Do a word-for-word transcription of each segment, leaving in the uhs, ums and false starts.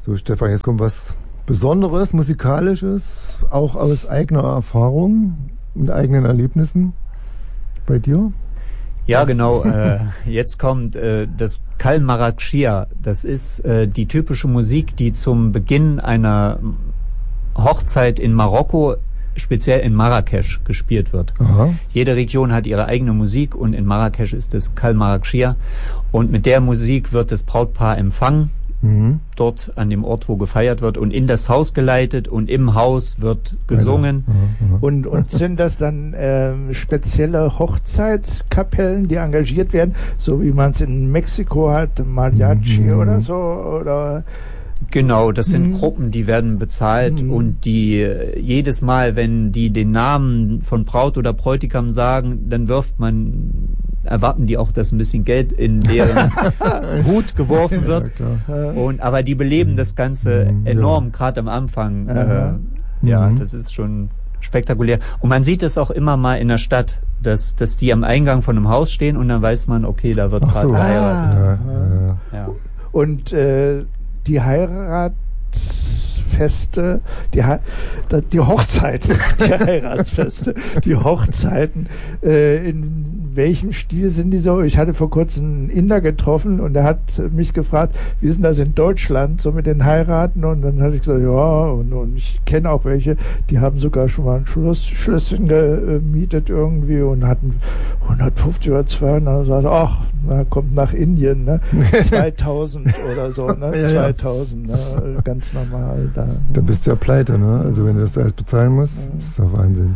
So, Stefan, jetzt kommt was Besonderes, Musikalisches, auch aus eigener Erfahrung und eigenen Erlebnissen bei dir. Ja, genau. Äh, jetzt kommt äh, das Kal Marrakschia. Das ist äh, die typische Musik, die zum Beginn einer Hochzeit in Marokko, speziell in Marrakesch, gespielt wird. Aha. Jede Region hat ihre eigene Musik und in Marrakesch ist es Kal Marrakschia. Und mit der Musik wird das Brautpaar empfangen, mhm. dort an dem Ort, wo gefeiert wird, und in das Haus geleitet, und im Haus wird gesungen. Mhm. Und, und sind das dann ähm, spezielle Hochzeitskapellen, die engagiert werden, so wie man es in Mexiko hat, Mariachi mhm. oder so? Oder Genau, das sind mhm. Gruppen, die werden bezahlt mhm. und die äh, jedes Mal, wenn die den Namen von Braut oder Bräutigam sagen, dann wirft man, erwarten die auch, dass ein bisschen Geld in deren Hut geworfen wird. Ja, und aber die beleben das Ganze mhm, enorm, ja. gerade am Anfang. Aha. Äh, ja, mhm. das ist schon spektakulär. Und man sieht es auch immer mal in der Stadt, dass, dass die am Eingang von einem Haus stehen und dann weiß man, okay, da wird gerade so. geheiratet. Ah. Ja, ja. Ja. Und äh, die Heiratsfeste, die, He die Hochzeiten, die Heiratsfeste, die Hochzeiten, äh, in welchem Stil sind die so? Ich hatte vor kurzem einen Inder getroffen und der hat mich gefragt, wie ist denn das in Deutschland, so mit den Heiraten? Und dann hatte ich gesagt, ja, und, und ich kenne auch welche, die haben sogar schon mal ein Schloss, Schlösschen gemietet irgendwie und hatten hundertfünfzig oder zweihundert, und sagte, ach, na, kommt nach Indien, ne? zweitausend oder so, ne? Ja, ja. zweitausend, ne? Ganz normal da. Da bist du ja pleite, ne? Also wenn du das alles bezahlen musst, ist doch Wahnsinn.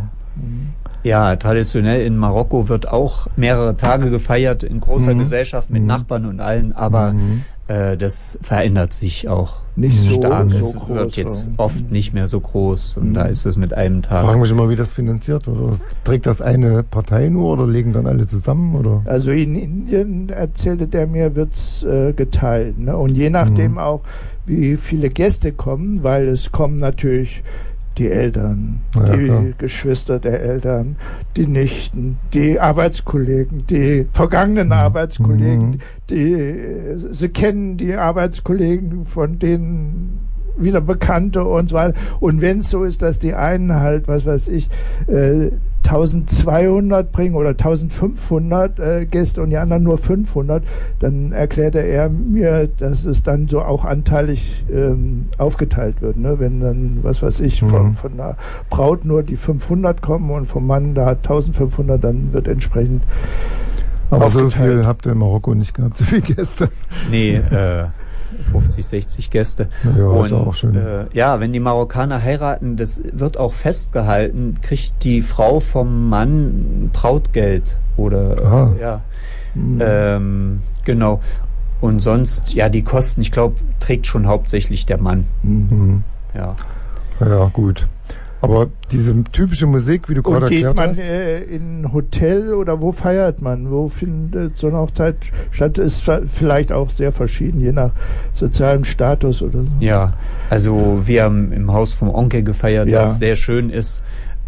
Ja, traditionell in Marokko wird auch mehrere Tage gefeiert in großer mhm. Gesellschaft mit mhm. Nachbarn und allen, aber mhm. äh, das verändert sich auch Nicht so, stark. so es groß. wird jetzt so. oft nicht mehr so groß und mhm. da ist es mit einem Tag. Fragen mich immer, wie das finanziert wird. Oder trägt das eine Partei nur oder legen dann alle zusammen? Oder? Also in Indien, erzählte der mir, wird's äh, geteilt. Ne? Und je nachdem mhm. auch, wie viele Gäste kommen, weil es kommen natürlich die Eltern, ja, die klar. Geschwister der Eltern, die Nichten, die Arbeitskollegen, die vergangenen mhm. Arbeitskollegen, mhm. die, sie kennen die Arbeitskollegen von denen wieder Bekannte und so weiter. Und wenn es so ist, dass die einen halt, was weiß ich, äh, zwölfhundert bringen oder fünfzehnhundert äh, Gäste und die anderen nur fünfhundert, dann erklärte er mir, dass es dann so auch anteilig ähm, aufgeteilt wird. Ne? Wenn dann, was weiß ich, mhm. von, von der Braut nur die fünfhundert kommen und vom Mann da eintausendfünfhundert, dann wird entsprechend Aber so aufgeteilt. viel habt ihr in Marokko nicht gehabt, so viele Gäste. Nee, äh, fünfzig, sechzig Gäste. Ja, und ist auch schön. Äh, ja, wenn die Marokkaner heiraten, das wird auch festgehalten, kriegt die Frau vom Mann Brautgeld oder Ah. äh, ja. Mhm. Ähm, genau. Und sonst, ja, die Kosten, ich glaube, trägt schon hauptsächlich der Mann. Mhm. Ja. Ja, gut. Aber diese typische Musik, wie du gerade Und geht erklärt man hast, äh, in ein Hotel oder wo feiert man? Wo findet so eine Hochzeit statt? Ist vielleicht auch sehr verschieden, je nach sozialem Status oder so. Ja, also wir haben im Haus vom Onkel gefeiert, Ja. was sehr schön ist.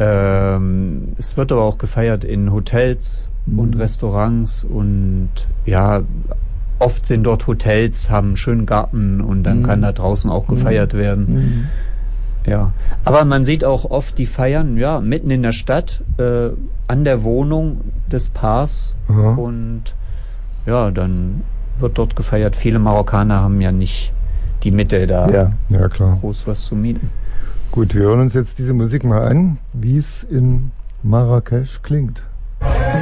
Ähm, es wird aber auch gefeiert in Hotels Mhm. und Restaurants und ja, oft sind dort Hotels, haben einen schönen Garten und dann Mhm. kann da draußen auch gefeiert werden. Mhm. Ja, aber man sieht auch oft die Feiern, ja, mitten in der Stadt, äh, an der Wohnung des Paars Aha. und ja, dann wird dort gefeiert. Viele Marokkaner haben ja nicht die Mittel, da Ja. ja klar. groß was zu mieten. Gut, wir hören uns jetzt diese Musik mal an, wie es in Marrakesch klingt.